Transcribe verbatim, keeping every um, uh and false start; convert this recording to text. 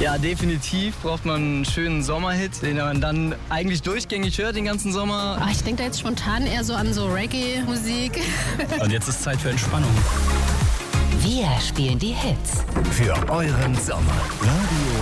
Ja, definitiv braucht man einen schönen Sommerhit, den man dann eigentlich durchgängig hört den ganzen Sommer. Ach, ich denke da jetzt spontan eher so an so Reggae-Musik. Und jetzt ist Zeit für Entspannung. Wir spielen die Hits für euren Sommer. Radio